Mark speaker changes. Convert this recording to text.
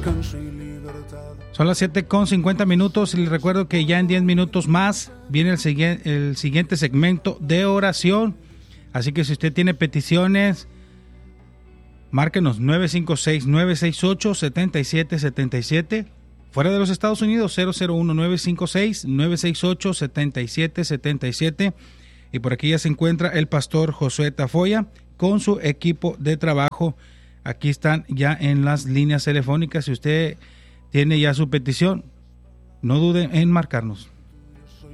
Speaker 1: Son las 7:50 y les recuerdo que ya en 10 minutos más viene el siguiente segmento de oración. Así que si usted tiene peticiones, márquenos 956-968-7777. Fuera de los Estados Unidos, 001-956-968-7777. Y por aquí ya se encuentra el pastor Josué Tafoya con su equipo de trabajo. Aquí están ya en las líneas telefónicas. Si usted tiene ya su petición, no dude en marcarnos.